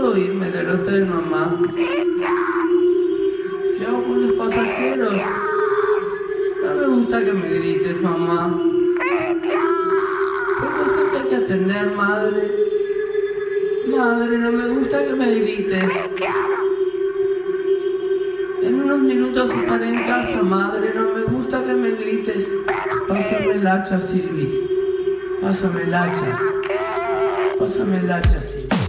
puedo irme del hotel, mamá. ¿Qué hago con los pasajeros? No me gusta que me grites, mamá. Tengo gente que atender, madre. Madre, no me gusta que me grites. En unos minutos estaré en casa, madre. No me gusta que me grites. Pásame el hacha, Silvi. Pásame el hacha. Pásame el hacha, Silvi.